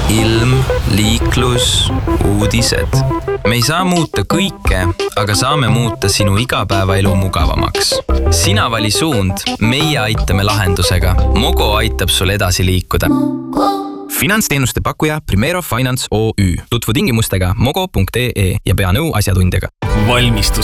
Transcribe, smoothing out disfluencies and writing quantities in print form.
ilm, liiklus, uudised. Me ei saa muuta kõike, aga saame muuta sinu igapäevaelu mugavamaks. Sina vali suund, meie aitame lahendusega. Mogo aitab sul edasi liikuda. Finantsteenuste pakkuja Primero Finance OÜ. Tutvu tingimustega mogo.ee ja pea nõu asjatundjaga. Valmistu